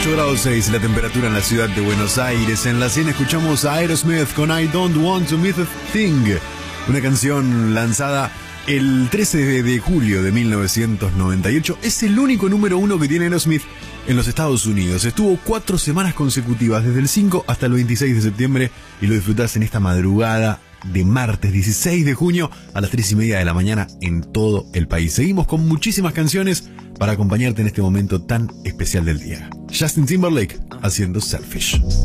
8 grados 6 la temperatura en la ciudad de Buenos Aires. En la 100 escuchamos a Aerosmith con I Don't Want to Miss a Thing, una canción lanzada el 13 de julio de 1998. Es el único número uno que tiene Aerosmith en los Estados Unidos. Estuvo 4 semanas consecutivas, desde el 5 hasta el 26 de septiembre, y lo disfrutás en esta madrugada de martes 16 de junio a las 3:30 de la mañana en todo el país. Seguimos con muchísimas canciones para acompañarte en este momento tan especial del día. Justin Timberlake haciendo Selfish.